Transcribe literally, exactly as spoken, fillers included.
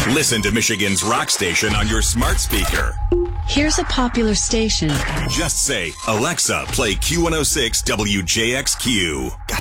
Listen to Michigan's rock station on your smart speaker. Here's a popular station. Just say, Alexa, play Q one oh six W J X Q. Got